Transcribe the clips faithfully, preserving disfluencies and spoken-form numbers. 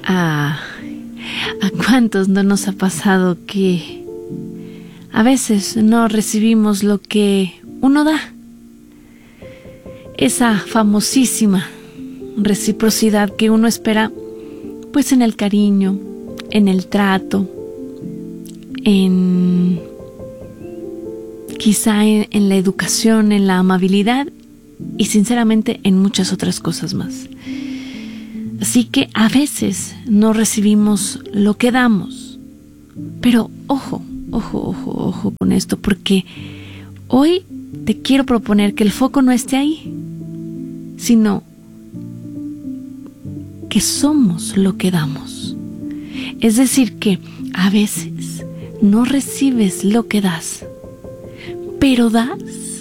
Ah, ¿a cuántos no nos ha pasado que a veces no recibimos lo que uno da? Esa famosísima reciprocidad que uno espera, pues en el cariño, en el trato, en quizá en, en la educación, en la amabilidad y sinceramente en muchas otras cosas más. Así que a veces no recibimos lo que damos. Pero ojo, ojo, ojo, ojo con esto, porque hoy te quiero proponer que el foco no esté ahí, sino que somos lo que damos. Es decir, que a veces no recibes lo que das, pero das,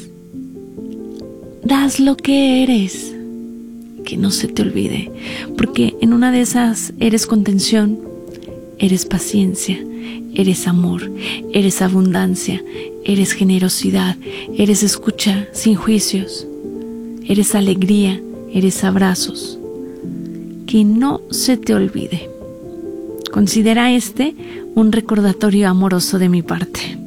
das lo que eres. Que no se te olvide, porque en una de esas eres contención, eres paciencia, eres amor, eres abundancia, eres generosidad, eres escucha sin juicios, eres alegría, eres abrazos. Que no se te olvide. Considera este un recordatorio amoroso de mi parte.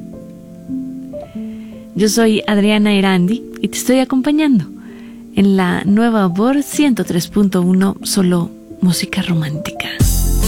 Yo soy Adriana Erandi y te estoy acompañando en la nueva V O R ciento tres punto uno, solo música romántica.